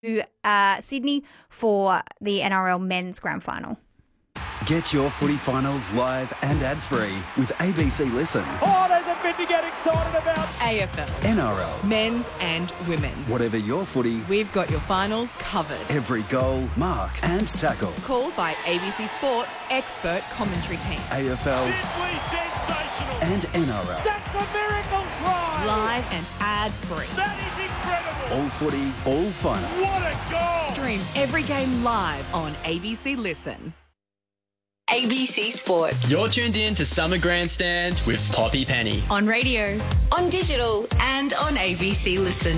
Sydney for the NRL Men's Grand Final. Get your footy finals live and ad-free with ABC Listen. Oh, there's a bit to get excited about. AFL, NRL, men's and women's. whatever your footy, We've got your finals covered. every goal, mark and tackle. Called by ABC Sports expert commentary team. AFL Simply sensational. and NRL. That's a miracle try. Live and ad-free. That is incredible. All footy, all finals. What a goal. Stream every game live on ABC Listen. ABC Sport. You're tuned in to Summer Grandstand with Poppy Penny. On radio, on digital, and on ABC Listen.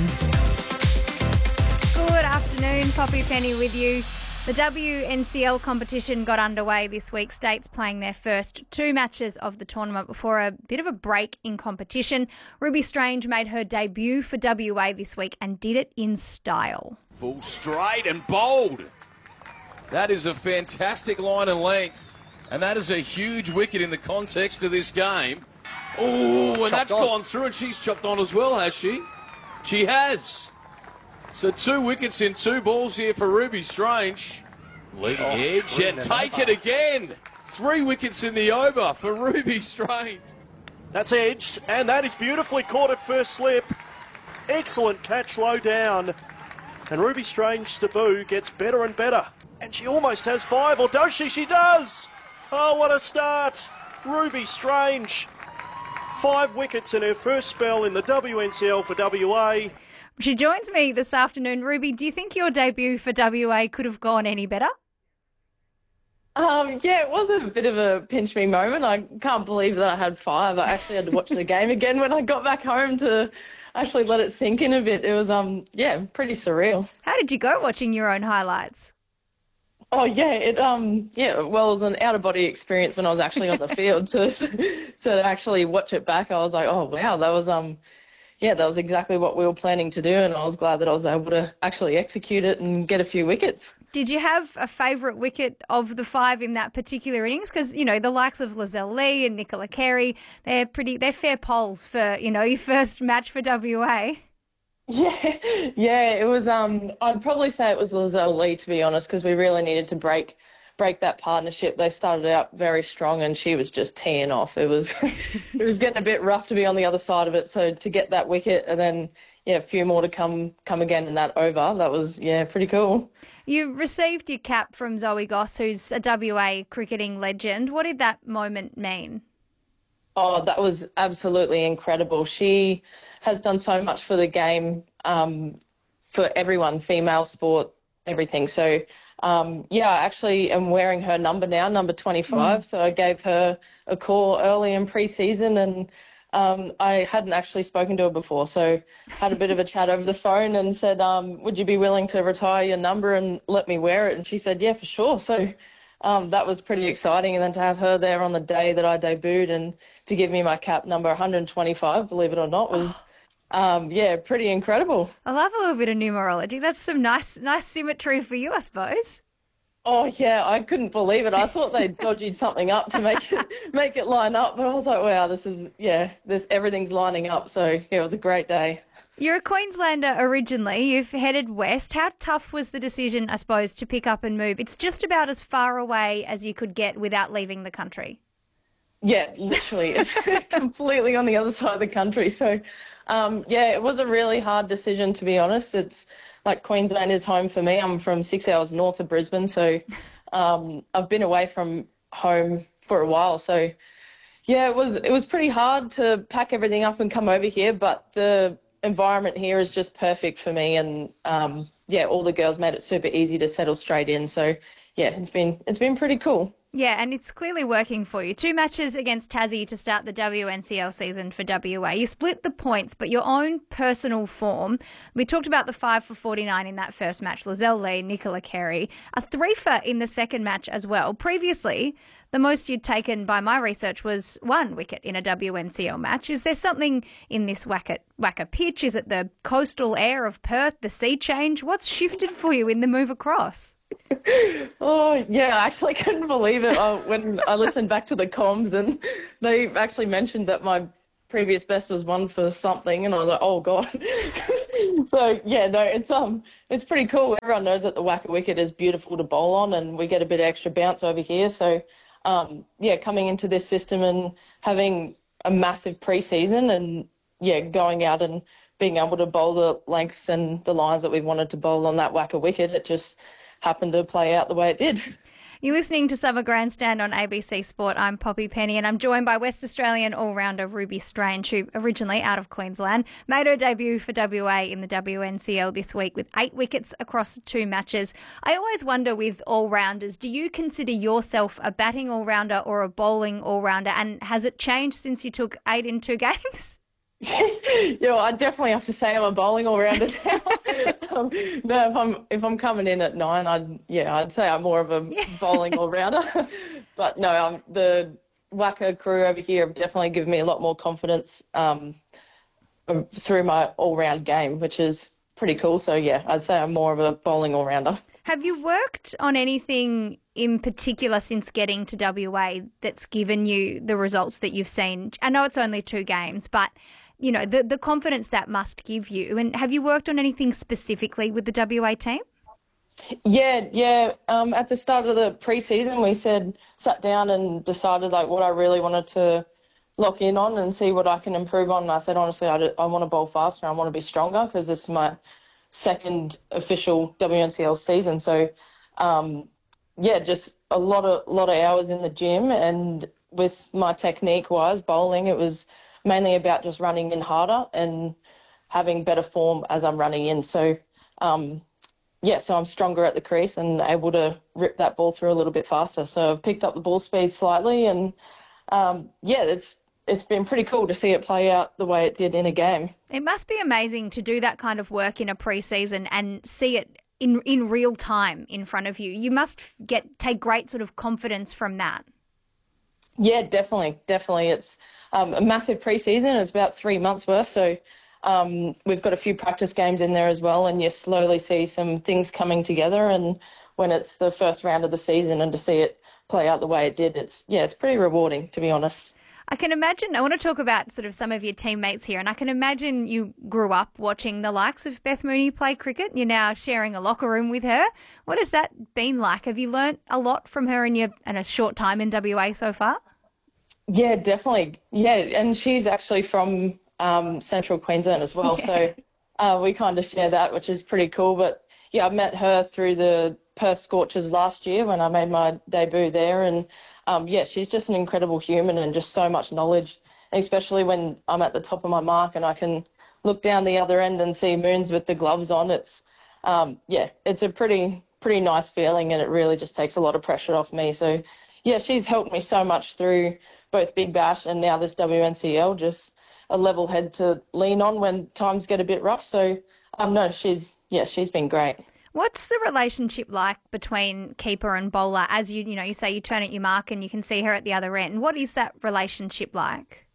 Good afternoon, Poppy Penny with you. The WNCL competition got underway this week. States playing their first 2 matches of the tournament before a bit of a break in competition. Ruby Strange made her debut for WA this week and did it in style. Full straight and bold. That is a fantastic line and length. And that is a huge wicket in the context of this game. Oh, and that's gone through, and she's chopped on as well, has she? She has. So 2 wickets in 2 balls here for Ruby Strange. Leading edge, and take it again. 3 wickets in the over for Ruby Strange. That's edged, and that is beautifully caught at first slip. Excellent catch low down. And Ruby Strange's debut gets better and better. And she almost has 5, or does she? She does! Oh, what a start. Ruby Strange. 5 wickets in her first spell in the WNCL for WA. She joins me this afternoon. Ruby, do you think your debut for WA could have gone any better? Yeah, it was a bit of a pinch me moment. I can't believe that I had 5. I actually had to watch the game again when I got back home to actually let it sink in a bit. It was, pretty surreal. How did you go watching your own highlights? Oh, yeah, it was an out-of-body experience when I was actually on the field. To actually watch it back, I was like, oh, wow, that was exactly what we were planning to do, and I was glad that I was able to actually execute it and get a few wickets. Did you have a favourite wicket of the 5 in that particular innings? Because, you know, the likes of Lizelle Lee and Nicola Carey, they're fair polls for, you know, your first match for WA. Yeah, it was. I'd probably say it was Lizelle Lee, to be honest, because we really needed to break that partnership. They started out very strong, and she was just teeing off. It was getting a bit rough to be on the other side of it. So to get that wicket, and then a few more to come again in that over, that was pretty cool. You received your cap from Zoe Goss, who's a WA cricketing legend. What did that moment mean? Oh, that was absolutely incredible. She has done so much for the game, for everyone, female sport, everything. So, I actually am wearing her number now, number 25. So I gave her a call early in pre-season, and I hadn't actually spoken to her before. So had a bit of a chat over the phone and said, would you be willing to retire your number and let me wear it? And she said, yeah, for sure. So that was pretty exciting. And then to have her there on the day that I debuted and to give me my cap number 125, believe it or not, was pretty incredible. I love a little bit of numerology. That's some nice symmetry for you, I suppose. Oh, yeah, I couldn't believe it. I thought they'd dodged something up to make it line up, but I was like, wow, everything's lining up. So, it was a great day. You're a Queenslander originally. You've headed west. How tough was the decision, I suppose, to pick up and move? It's just about as far away as you could get without leaving the country. Yeah, literally. It's completely on the other side of the country. So, it was a really hard decision, to be honest. It's like Queensland is home for me. I'm from 6 hours north of Brisbane. So I've been away from home for a while. So, it was pretty hard to pack everything up and come over here. But the environment here is just perfect for me. And, all the girls made it super easy to settle straight in. So, it's been pretty cool. Yeah, and it's clearly working for you. 2 matches against Tassie to start the WNCL season for WA. You split the points, but your own personal form. We talked about the 5 for 49 in that first match. Lizelle Lee, Nicola Carey. A 3-for in the second match as well. Previously, the most you'd taken by my research was 1 wicket in a WNCL match. Is there something in this WACA pitch? Is it the coastal air of Perth, the sea change? What's shifted for you in the move across? Oh, yeah, I actually couldn't believe it when I listened back to the comms, and they actually mentioned that my previous best was 1 for something, and I was like, oh, God. So yeah, no, it's pretty cool. Everyone knows that the whacker wicket is beautiful to bowl on, and we get a bit of extra bounce over here. So yeah, coming into this system and having a massive pre-season, and yeah, going out and being able to bowl the lengths and the lines that we wanted to bowl on that whacker wicket, it just happened to play out the way it did. You're listening to Summer Grandstand on ABC Sport. I'm Poppy Penny, and I'm joined by West Australian all-rounder Ruby Strange, who originally out of Queensland, made her debut for WA in the WNCL this week with 8 wickets across 2 matches. I always wonder with all-rounders, do you consider yourself a batting all-rounder or a bowling all-rounder, and has it changed since you took 8 in 2 games? Yeah, I definitely have to say I'm a bowling all-rounder now. No, if I'm coming in at 9, I'd say I'm more of a bowling all-rounder. But no, the whacker crew over here have definitely given me a lot more confidence through my all-round game, which is pretty cool. So yeah, I'd say I'm more of a bowling all-rounder. Have you worked on anything in particular since getting to WA that's given you the results that you've seen? I know it's only 2 games, but you know, the confidence that must give you. And have you worked on anything specifically with the WA team? Yeah. At the start of the pre-season, we sat down and decided like what I really wanted to lock in on and see what I can improve on. And I said, honestly, I want to bowl faster. I want to be stronger because this is my second official WNCL season. So, just a lot of hours in the gym, and with my technique-wise bowling, it was mainly about just running in harder and having better form as I'm running in. So, so I'm stronger at the crease and able to rip that ball through a little bit faster. So I've picked up the ball speed slightly, and it's been pretty cool to see it play out the way it did in a game. It must be amazing to do that kind of work in a pre-season and see it in real time in front of you. You must take great sort of confidence from that. Yeah, definitely. It's a massive pre-season. It's about 3 months worth. So we've got a few practice games in there as well, and you slowly see some things coming together. And when it's the first round of the season and to see it play out the way it did, it's pretty rewarding, to be honest. I can imagine, I want to talk about sort of some of your teammates here, and I can imagine you grew up watching the likes of Beth Mooney play cricket. You're now sharing a locker room with her. What has that been like? Have you learnt a lot from her in a short time in WA so far? Yeah, definitely. Yeah, and she's actually from Central Queensland as well, so we kind of share that, which is pretty cool. But yeah, I met her through the Perth Scorchers last year when I made my debut there, and she's just an incredible human and just so much knowledge, and especially when I'm at the top of my mark and I can look down the other end and see Moons with the gloves on. It's it's a pretty nice feeling, and it really just takes a lot of pressure off me. So yeah, she's helped me so much through both Big Bash and now this WNCL, just a level head to lean on when times get a bit rough. So she's been great. What's the relationship like between keeper and bowler? As you say you turn at your mark and you can see her at the other end. What is that relationship like?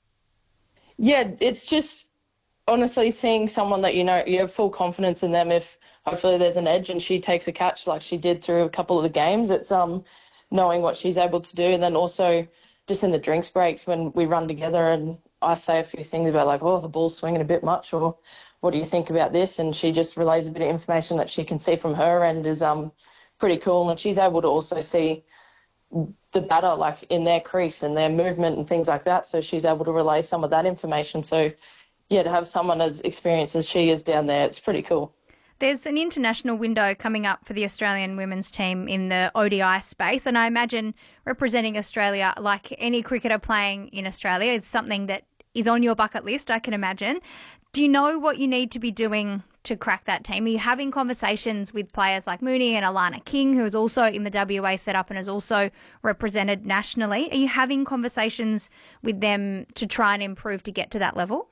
Yeah, it's just honestly seeing someone that you have full confidence in them. If hopefully there's an edge and she takes a catch like she did through a couple of the games, it's knowing what she's able to do, and then also just in the drinks breaks when we run together and I say a few things about like, oh, the ball's swinging a bit much, or what do you think about this? And she just relays a bit of information that she can see from her end is pretty cool. And she's able to also see the batter like in their crease and their movement and things like that. So she's able to relay some of that information. So yeah, to have someone as experienced as she is down there, it's pretty cool. There's an international window coming up for the Australian women's team in the ODI space, and I imagine representing Australia, like any cricketer playing in Australia, is something that is on your bucket list, I can imagine. Do you know what you need to be doing to crack that team? Are you having conversations with players like Mooney and Alana King, who is also in the WA setup and has also represented nationally? Are you having conversations with them to try and improve to get to that level?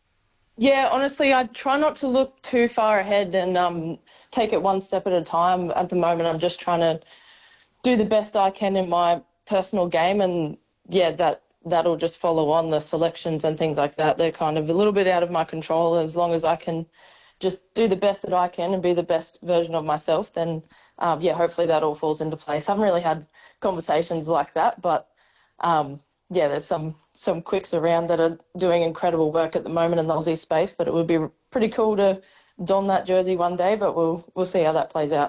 Yeah, honestly, I try not to look too far ahead and take it one step at a time. At the moment, I'm just trying to do the best I can in my personal game, and that'll just follow on. The selections and things like that, they're kind of a little bit out of my control. As long as I can just do the best that I can and be the best version of myself, then hopefully that all falls into place. I haven't really had conversations like that, but there's some quicks around that are doing incredible work at the moment in the Aussie space, but it would be pretty cool to don that jersey one day, but we'll see how that plays out.